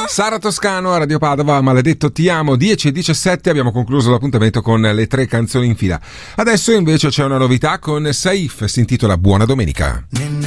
Sara Toscano a Radio Padova, Maledetto ti amo, 10:17, abbiamo concluso l'appuntamento con le 3 canzoni in fila. Adesso invece c'è una novità con Saif, si intitola Buona Domenica.